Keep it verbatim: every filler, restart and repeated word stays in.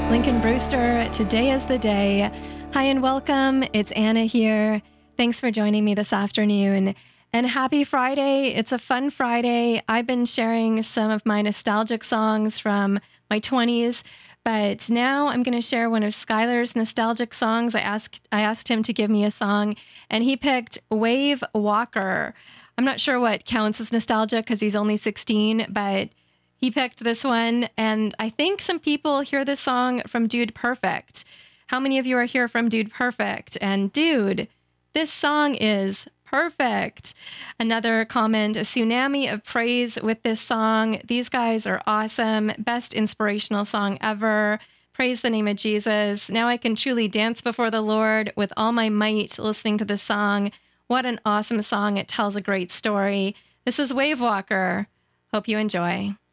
Lincoln Brewster, today is the day. Hi and welcome. It's Anna here. Thanks for joining me this afternoon. And happy Friday. It's a fun Friday. I've been sharing some of my nostalgic songs from my twenties, but now I'm going to share one of Skylar's nostalgic songs. I asked I asked him to give me a song, and he picked Wave Walker. I'm not sure what counts as nostalgic because he's only sixteen, but he picked this one, and I think some people hear this song from Dude Perfect. How many of you are here from Dude Perfect? And dude, this song is perfect. Another comment, a tsunami of praise with this song. These guys are awesome. Best inspirational song ever. Praise the name of Jesus. Now I can truly dance before the Lord with all my might listening to this song. What an awesome song. It tells a great story. This is Wave Walker. Hope you enjoy.